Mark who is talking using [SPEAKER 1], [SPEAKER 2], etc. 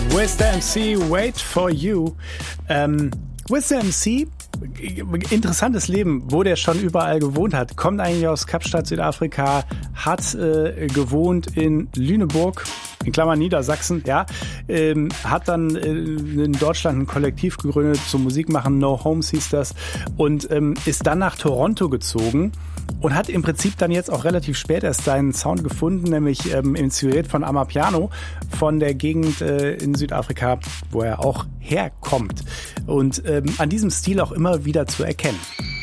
[SPEAKER 1] With the MC, Wait for You. With the MC, interessantes Leben, wo der schon überall gewohnt hat. Kommt eigentlich aus Kapstadt, Südafrika, hat gewohnt in Lüneburg, in Klammern Niedersachsen, ja, hat dann in Deutschland ein Kollektiv gegründet, zum Musik machen, No Homes hieß das, und ist dann nach Toronto gezogen und hat im Prinzip dann jetzt auch relativ spät erst seinen Sound gefunden, nämlich inspiriert von Amapiano, von der Gegend in Südafrika, wo er auch herkommt, und an diesem Stil auch immer wieder zu erkennen.